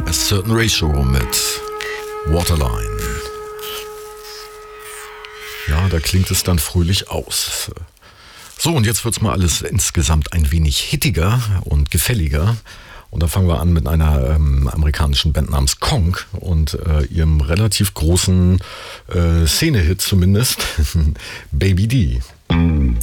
A Certain Ratio mit Waterline. Ja, da klingt es dann fröhlich aus. So, und jetzt wird's mal alles insgesamt ein wenig hittiger und gefälliger. Und da fangen wir an mit einer amerikanischen Band namens Konk und ihrem relativ großen Szene-Hit zumindest, Baby D.